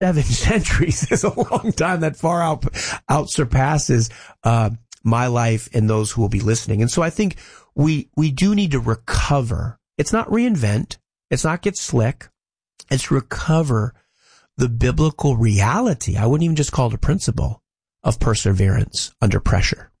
7 centuries is a long time that far out surpasses my life and those who will be listening. And so I think we do need to recover. It's not reinvent. It's not get slick. It's recover the biblical reality. I wouldn't even just call it a principle of perseverance under pressure.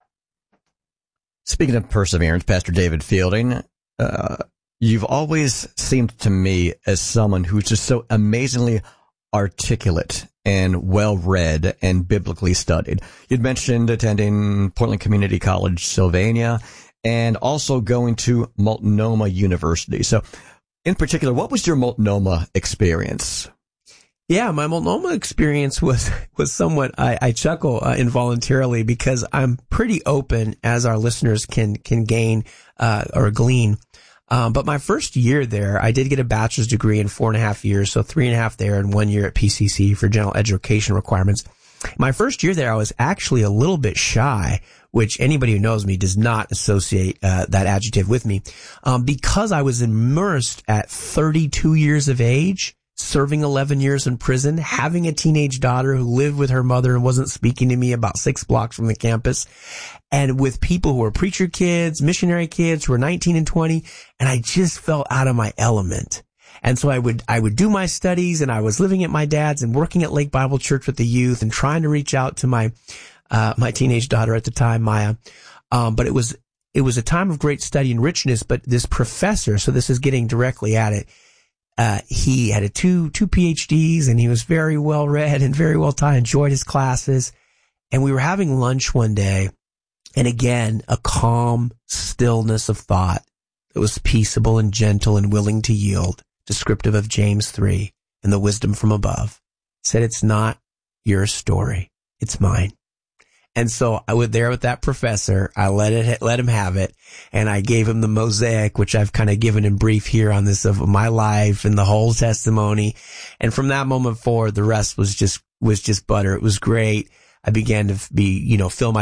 Speaking of perseverance, Pastor David Fielding, you've always seemed to me as someone who's just so amazingly articulate and well-read and biblically studied. You'd mentioned attending Portland Community College, Sylvania, and also going to Multnomah University. So, in particular, what was your Multnomah experience? Yeah, my Multnomah experience was somewhat, I chuckle involuntarily because I'm pretty open, as our listeners can gain or glean. But my first year there, I did get a bachelor's degree in 4.5 years, so 3.5 there and 1 year at PCC for general education requirements. My first year there, I was actually a little bit shy, which anybody who knows me does not associate that adjective with me, because I was immersed at 32 years of age, serving 11 years in prison, having a teenage daughter who lived with her mother and wasn't speaking to me about 6 blocks from the campus, and with people who were preacher kids, missionary kids who were 19 and 20, and I just felt out of my element. And so I would do my studies, and I was living at my dad's and working at Lake Bible Church with the youth and trying to reach out to my teenage daughter at the time, Maya. But it was a time of great study and richness, but this professor, so this is getting directly at it, he had two PhDs, and he was very well read and very well taught. I enjoyed his classes. And we were having lunch one day, and again, a calm stillness of thought that was peaceable and gentle and willing to yield, descriptive of James 3 and the wisdom from above, said, "It's not your story, it's mine." And so I was there with that professor. I let him have it. And I gave him the mosaic, which I've kind of given in brief here on this of my life and the whole testimony. And from that moment forward, the rest was just butter. It was great. I began to fill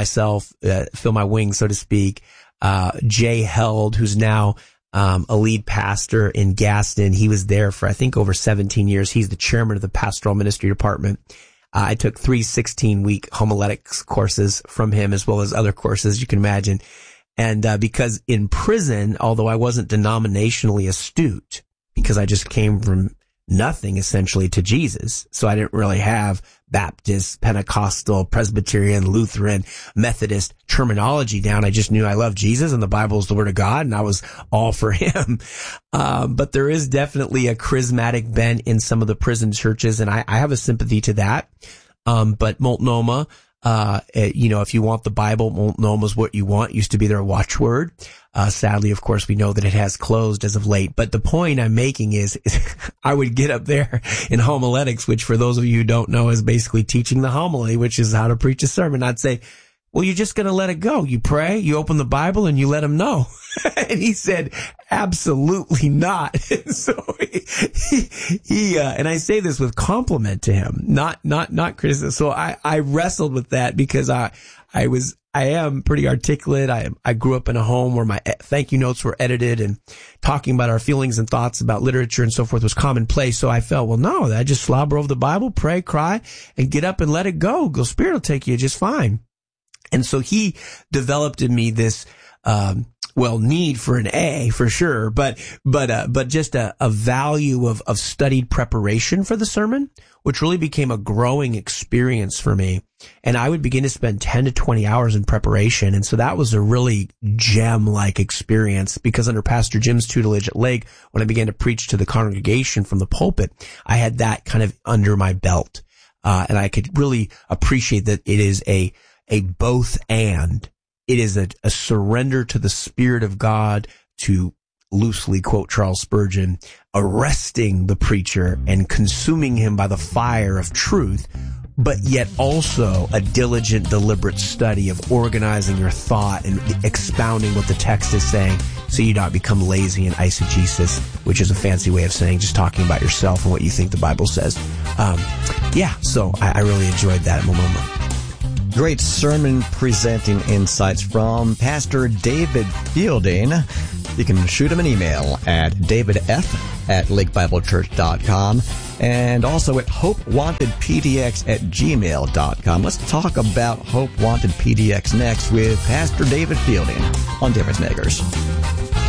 my wings, so to speak. Jay Held, who's now a lead pastor in Gaston. He was there for, I think, over 17 years. He's the chairman of the pastoral ministry department. I took 3 16-week homiletics courses from him, as well as other courses you can imagine. And because in prison, although I wasn't denominationally astute, because I just came from nothing essentially to Jesus, so I didn't really have Baptist, Pentecostal, Presbyterian, Lutheran, Methodist terminology down. I just knew I loved Jesus and the Bible is the Word of God, and I was all for Him. But there is definitely a charismatic bent in some of the prison churches, and I have a sympathy to that. But Multnomah, if you want the Bible, Multnomah is what you want. It used to be their watchword. Sadly, of course, we know that it has closed as of late. But the point I'm making is I would get up there in homiletics, which for those of you who don't know is basically teaching the homily, which is how to preach a sermon. I'd say, well, you're just going to let it go. You pray, you open the Bible, and you let him know. And he said, absolutely not. And so he and I say this with compliment to him, not criticism. So I wrestled with that because I am pretty articulate. I grew up in a home where my thank you notes were edited, and talking about our feelings and thoughts about literature and so forth was commonplace. So I felt, well, no, I just slobber over the Bible, pray, cry, and get up and let it go. Go, Spirit will take you just fine. And so he developed in me this, need for an A for sure, but just a value of studied preparation for the sermon, which really became a growing experience for me. And I would begin to spend 10 to 20 hours in preparation. And so that was a really gem-like experience, because under Pastor Jim's tutelage at Lake, when I began to preach to the congregation from the pulpit, I had that kind of under my belt. And I could really appreciate that it is a both and. It is a surrender to the Spirit of God, to loosely quote Charles Spurgeon, arresting the preacher and consuming him by the fire of truth, but yet also a diligent, deliberate study of organizing your thought and expounding what the text is saying, so you don't become lazy and eisegesis, which is a fancy way of saying just talking about yourself and what you think the Bible says. So I really enjoyed that at Multnomah. Great sermon presenting insights from Pastor David Fielding. You can shoot him an email at davidf@lakebiblechurch.com. and also at hopewantedpdx@gmail.com. Let's talk about Hope Wanted PDX next with Pastor David Fielding on Difference Makers.